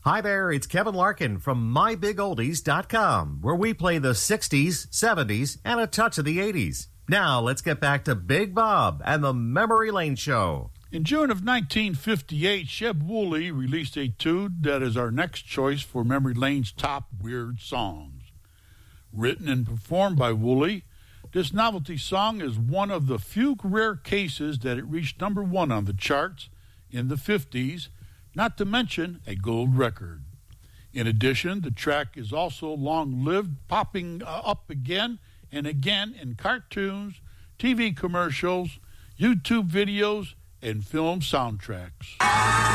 Hi there, it's Kevin Larkin from MyBigOldies.com, where we play the 60s, 70s, and a touch of the 80s. Now, let's get back to Big Bob and the Memory Lane Show. In June of 1958, Sheb Wooley released a tune that is our next choice for Memory Lane's top weird songs. Written and performed by Wooley, this novelty song is one of the few rare cases that it reached number one on the charts in the 50s, not to mention a gold record. In addition, the track is also long-lived, popping up again and again in cartoons, TV commercials, YouTube videos, and film soundtracks.